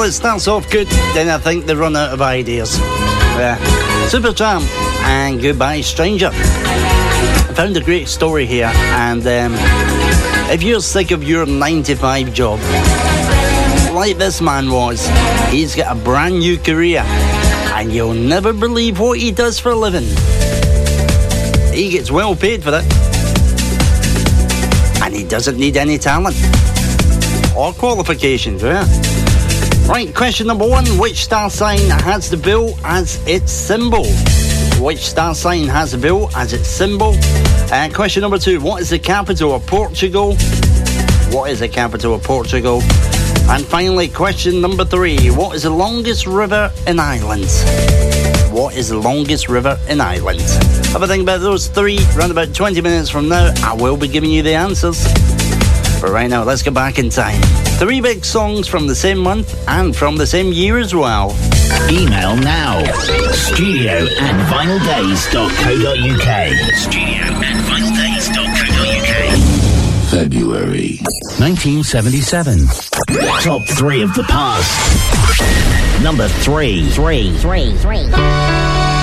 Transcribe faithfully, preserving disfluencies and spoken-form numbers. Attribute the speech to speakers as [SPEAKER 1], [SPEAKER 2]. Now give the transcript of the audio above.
[SPEAKER 1] it starts off good, then I think they run out of ideas. Yeah. Supertramp and Goodbye Stranger. I found a great story here, and um, if you're sick of your nine to five job, like this man was, he's got a brand new career, and you'll never believe what he does for a living. He gets well paid for it, and he doesn't need any talent or qualifications, yeah? Right, question number one. Which star sign has the bill as its symbol? Which star sign has the bill as its symbol? Uh, question number two. What is the capital of Portugal? What is the capital of Portugal? And finally, question number three. What is the longest river in Ireland? What is the longest river in Ireland? Have a think about those three. Around about twenty minutes from now, I will be giving you the answers. But right now, let's go back in time. Three big songs from the same month and from the same year as well.
[SPEAKER 2] Email now. Studio at vinyl days dot co dot uk. Studio at vinyl days dot co dot uk. February nineteen seventy-seven. Top three of the past. Number three. Three. Three. Three.